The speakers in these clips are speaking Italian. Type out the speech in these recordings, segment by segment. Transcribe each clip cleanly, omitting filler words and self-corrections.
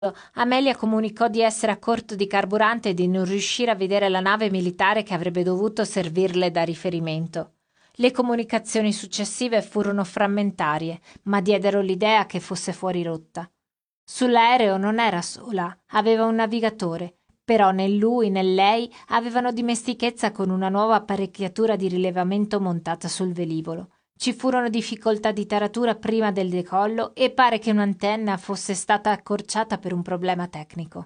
Amelia comunicò di essere a corto di carburante e di non riuscire a vedere la nave militare che avrebbe dovuto servirle da riferimento. Le comunicazioni successive furono frammentarie, ma diedero l'idea che fosse fuori rotta. Sull'aereo non era sola, aveva un navigatore, però né lui né lei avevano dimestichezza con una nuova apparecchiatura di rilevamento montata sul velivolo. Ci furono difficoltà di taratura prima del decollo e pare che un'antenna fosse stata accorciata per un problema tecnico.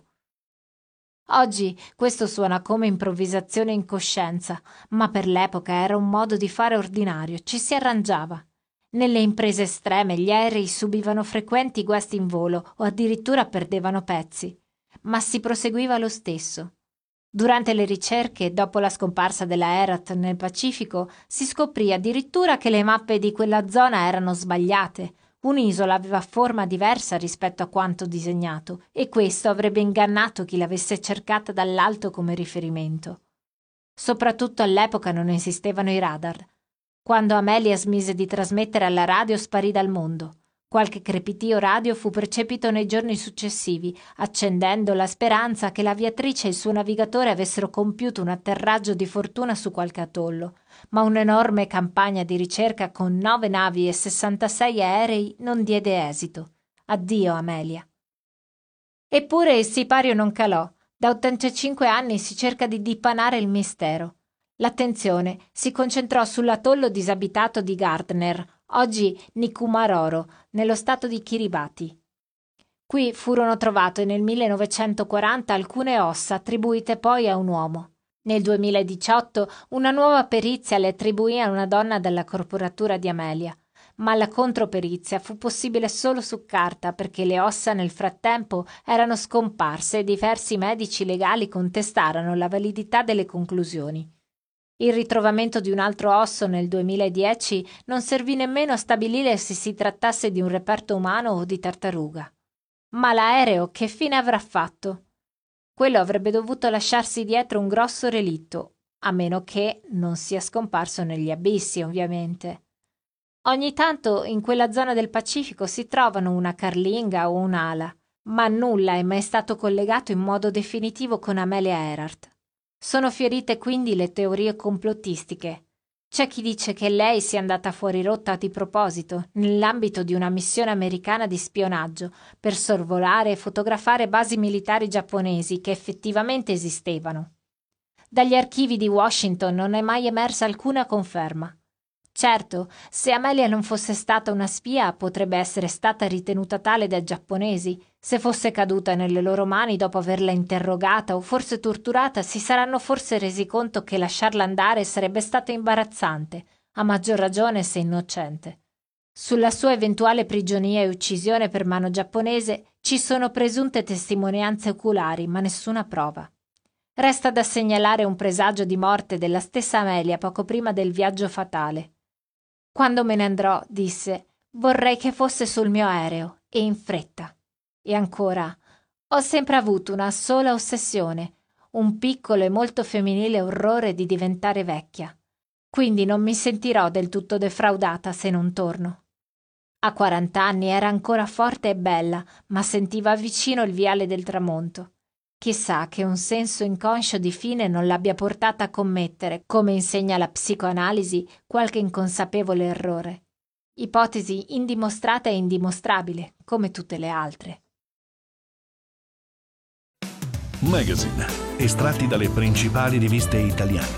Oggi questo suona come improvvisazione in coscienza, ma per l'epoca era un modo di fare ordinario, ci si arrangiava. Nelle imprese estreme gli aerei subivano frequenti guasti in volo o addirittura perdevano pezzi, ma si proseguiva lo stesso. Durante le ricerche, dopo la scomparsa della Herat nel Pacifico, si scoprì addirittura che le mappe di quella zona erano sbagliate. Un'isola aveva forma diversa rispetto a quanto disegnato e questo avrebbe ingannato chi l'avesse cercata dall'alto come riferimento. Soprattutto all'epoca non esistevano i radar. Quando Amelia smise di trasmettere alla radio sparì dal mondo. Qualche crepitio radio fu percepito nei giorni successivi, accendendo la speranza che l'aviatrice e il suo navigatore avessero compiuto un atterraggio di fortuna su qualche atollo, ma un'enorme campagna di ricerca con 9 navi e 66 aerei non diede esito. Addio, Amelia. Eppure il sipario non calò. Da 85 anni si cerca di dipanare il mistero. L'attenzione si concentrò sull'atollo disabitato di Gardner, oggi Nikumaroro, nello stato di Kiribati. Qui furono trovate nel 1940 alcune ossa attribuite poi a un uomo. Nel 2018 una nuova perizia le attribuì a una donna della corporatura di Amelia, ma la controperizia fu possibile solo su carta perché le ossa nel frattempo erano scomparse e diversi medici legali contestarono la validità delle conclusioni. Il ritrovamento di un altro osso nel 2010 non servì nemmeno a stabilire se si trattasse di un reperto umano o di tartaruga. Ma l'aereo che fine avrà fatto? Quello avrebbe dovuto lasciarsi dietro un grosso relitto, a meno che non sia scomparso negli abissi, ovviamente. Ogni tanto in quella zona del Pacifico si trovano una carlinga o un'ala, ma nulla è mai stato collegato in modo definitivo con Amelia Earhart. Sono fiorite quindi le teorie complottistiche. C'è chi dice che lei sia andata fuori rotta di proposito, nell'ambito di una missione americana di spionaggio, per sorvolare e fotografare basi militari giapponesi che effettivamente esistevano. Dagli archivi di Washington non è mai emersa alcuna conferma. Certo, se Amelia non fosse stata una spia, potrebbe essere stata ritenuta tale dai giapponesi. Se fosse caduta nelle loro mani dopo averla interrogata o forse torturata, si saranno forse resi conto che lasciarla andare sarebbe stato imbarazzante, a maggior ragione se innocente. Sulla sua eventuale prigionia e uccisione per mano giapponese ci sono presunte testimonianze oculari, ma nessuna prova. Resta da segnalare un presagio di morte della stessa Amelia poco prima del viaggio fatale. Quando me ne andrò, disse, vorrei che fosse sul mio aereo, e in fretta. E ancora, ho sempre avuto una sola ossessione, un piccolo e molto femminile orrore di diventare vecchia. Quindi non mi sentirò del tutto defraudata se non torno. A 40 anni era ancora forte e bella, ma sentiva vicino il viale del tramonto. Chissà che un senso inconscio di fine non l'abbia portata a commettere, come insegna la psicoanalisi, qualche inconsapevole errore. Ipotesi indimostrata e indimostrabile, come tutte le altre. Magazine, estratti dalle principali riviste italiane.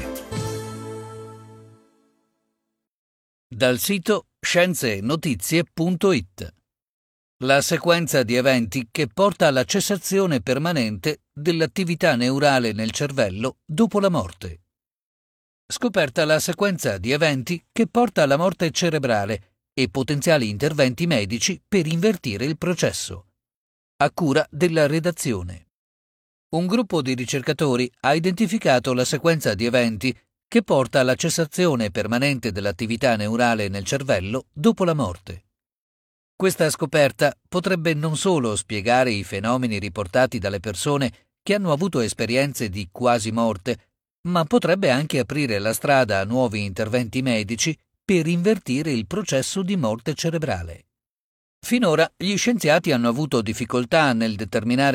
Dal sito scienzeenotizie.it. La sequenza di eventi che porta alla cessazione permanente dell'attività neurale nel cervello dopo la morte. Scoperta la sequenza di eventi che porta alla morte cerebrale e potenziali interventi medici per invertire il processo. A cura della redazione. Un gruppo di ricercatori ha identificato la sequenza di eventi che porta alla cessazione permanente dell'attività neurale nel cervello dopo la morte. Questa scoperta potrebbe non solo spiegare i fenomeni riportati dalle persone che hanno avuto esperienze di quasi morte, ma potrebbe anche aprire la strada a nuovi interventi medici per invertire il processo di morte cerebrale. Finora gli scienziati hanno avuto difficoltà nel determinare